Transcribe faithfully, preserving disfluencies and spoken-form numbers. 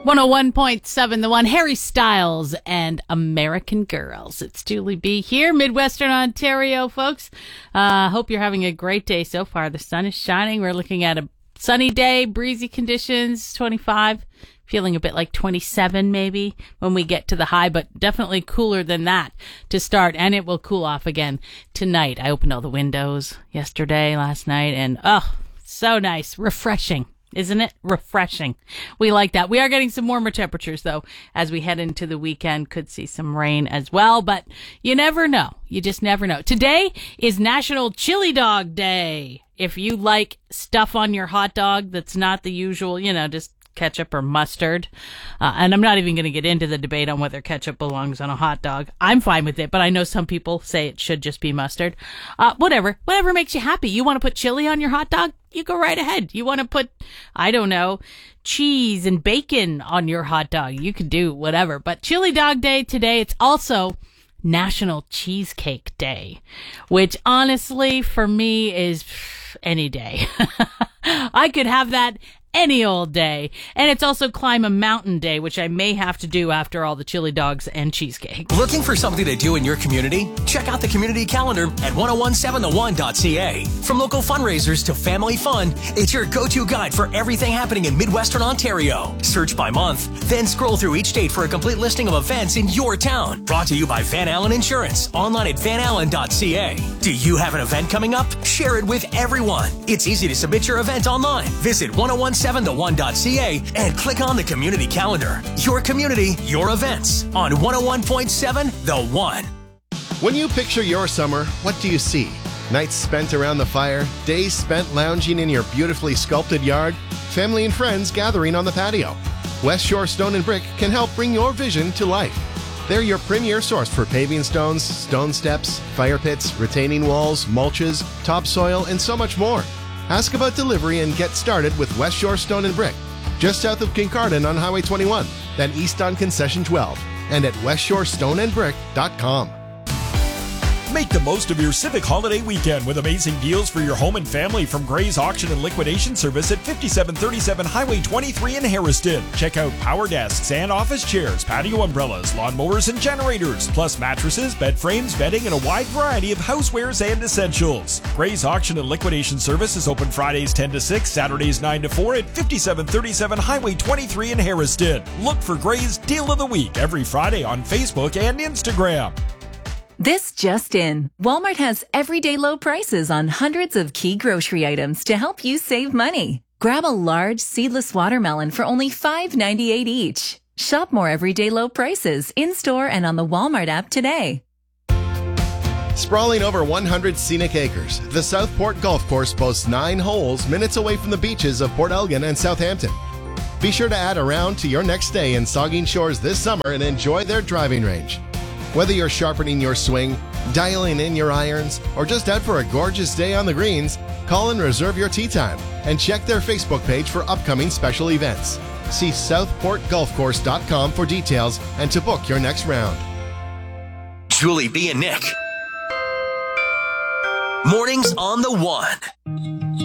one oh one point seven, the one, Harry Styles and American Girls. It's Julie B here, Midwestern Ontario, folks. Uh, hope you're having a great day so far. The sun is shining. We're looking at a sunny day, breezy conditions, twenty-five, feeling a bit like twenty-seven maybe when we get to the high, but definitely cooler than that to start, and it will cool off again tonight. I opened all the windows yesterday, last night, and oh, so nice, refreshing. Isn't it refreshing? We like that. We are getting some warmer temperatures, though, as we head into the weekend. Could see some rain as well, but you never know. You just never know. Today is National Chili Dog Day. If you like stuff on your hot dog that's not the usual, you know, just ketchup or mustard. Uh, and I'm not even going to get into the debate on whether ketchup belongs on a hot dog. I'm fine with it, but I know some people say it should just be mustard. Uh, whatever. Whatever makes you happy. You want to put chili on your hot dog? You go right ahead. You want to put, I don't know, cheese and bacon on your hot dog? You can do whatever. But Chili Dog Day today, it's also National Cheesecake Day, which honestly for me is any day. I could have that any old day. And it's also Climb a Mountain Day, which I may have to do after all the chili dogs and cheesecake. Looking for something to do in your community? Check out the community calendar at ten seventeen the one dot c a. From local fundraisers to family fun, it's your go-to guide for everything happening in Midwestern Ontario. Search by month, then scroll through each date for a complete listing of events in your town. Brought to you by Van Allen Insurance, online at van allen dot c a. Do you have an event coming up? Share it with everyone. It's easy to submit your event online. Visit ten seventeen the one dot c a and click on the community calendar. Your community, your events on one oh one point seven The One. When you picture your summer, what do you see? Nights spent around the fire, days spent lounging in your beautifully sculpted yard, family and friends gathering on the patio. West Shore Stone and Brick can help bring your vision to life. They're your premier source for paving stones, stone steps, fire pits, retaining walls, mulches, topsoil, and so much more. Ask about delivery and get started with West Shore Stone and Brick, just south of Kincardine on Highway twenty-one, then east on Concession twelve, and at west shore stone and brick dot com. Make the most of your Civic holiday weekend with amazing deals for your home and family from Gray's Auction and Liquidation Service at fifty-seven thirty-seven Highway twenty-three in Harriston. Check out power desks and office chairs, patio umbrellas, lawnmowers and generators, plus mattresses, bed frames, bedding, and a wide variety of housewares and essentials. Gray's Auction and Liquidation Service is open Fridays ten to six, Saturdays nine to four at fifty-seven thirty-seven Highway twenty-three in Harriston. Look for Gray's Deal of the Week every Friday on Facebook and Instagram. This just in. Walmart has everyday low prices on hundreds of key grocery items to help you save money. Grab a large seedless watermelon for only five ninety-eight each. Shop more everyday low prices in-store and on the Walmart app today. Sprawling over one hundred scenic acres, the Southport Golf Course boasts nine holes minutes away from the beaches of Port Elgin and Southampton. Be sure to add a round to your next stay in Saugeen Shores this summer and enjoy their driving range. Whether you're sharpening your swing, dialing in your irons, or just out for a gorgeous day on the greens, call and reserve your tee time and check their Facebook page for upcoming special events. See southport golf course dot com for details and to book your next round. Julie B and Nick. Mornings on The One.